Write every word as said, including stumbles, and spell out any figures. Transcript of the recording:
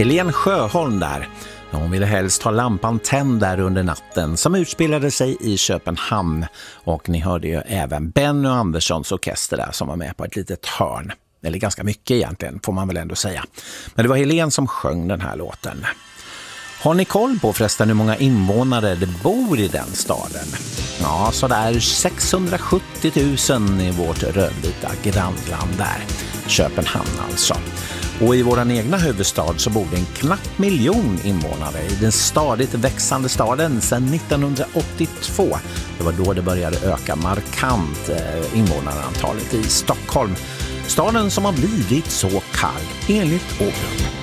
Helen Sjöholm där. Hon ville helst ha lampan tänd där under natten, som utspelade sig i Köpenhamn. Och ni hörde ju även Benny och Anderssons orkester där som var med på ett litet hörn. Eller ganska mycket egentligen, får man väl ändå säga. Men det var Helen som sjöng den här låten. Har ni koll på förresten hur många invånare det bor i den staden? Ja, så där sexhundrasjuttio tusen i vårt rödvita grannland där. Köpenhamn alltså. Och i våran egna huvudstad så bor det en knapp miljon invånare i den stadigt växande staden sedan nittonhundraåttiotvå. Det var då det började öka markant invånarantalet i Stockholm. Staden som har blivit så kall enligt Ågrup.